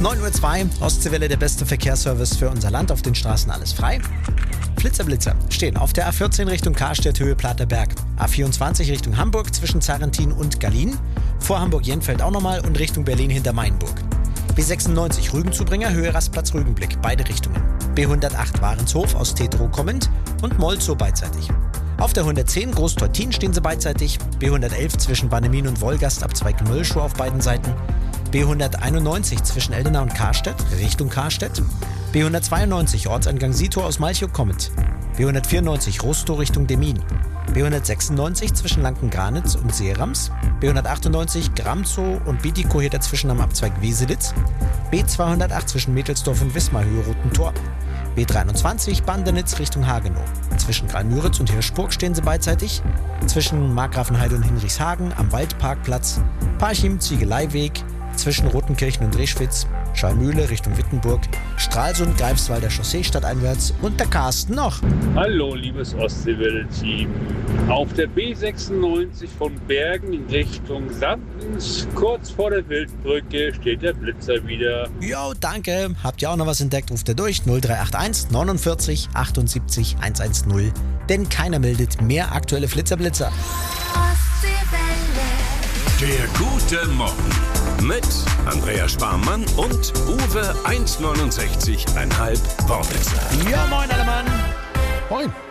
9:02 Uhr, Ostseewelle, der beste Verkehrsservice für unser Land. Auf den Straßen alles frei. Flitzer stehen auf der A14 Richtung Karstedt, Höhe Platerberg. A24 Richtung Hamburg zwischen Zarentin und Gallien. Vor Hamburg-Jenfeld auch nochmal und Richtung Berlin hinter Mainburg. B96 Rügenzubringer, Höhe Rastplatz Rügenblick, beide Richtungen. B108 Warenshof aus Tetro kommend und Molzow beidseitig. Auf der 110 Großteutin stehen sie beidseitig. B111 zwischen Bannemin und Wolgast ab Zweigmüllschuh auf beiden Seiten. B191 zwischen Eldena und Karstedt, Richtung Karstedt. B192 Ortseingang Sito aus Malchow kommend. B194 Rostow Richtung Demmin. B196 zwischen Lanken-Granitz und Seerams. B198 Gramzow und Bietigkow hier dazwischen am Abzweig Weselitz. B208 zwischen Mettelsdorf und Wismar, Höhe Roten Tor. B23 Bandenitz Richtung Hagenow. Zwischen Graal-Müritz und Hirschburg stehen sie beidseitig. Zwischen Markgrafenheide und Hinrichshagen am Waldparkplatz. Parchim Ziegeleiweg. Zwischen Rotenkirchen und Reschwitz. Schallmühle Richtung Wittenburg. Stralsund, Greifswalder Chaussee stadteinwärts und der Carsten noch. Hallo, liebes Ostseewelle-Team. Auf der B96 von Bergen in Richtung Sandens, kurz vor der Wildbrücke, steht der Blitzer wieder. Jo, danke. Habt ihr auch noch was entdeckt? Ruft ihr durch 0381 49 78 110. Denn keiner meldet mehr aktuelle Flitzer-Blitzer. Der gute Morgen mit Andrea Sparmann und Uwe 1,69,5 Wortwitzer. Ja, moin alle Mann. Moin.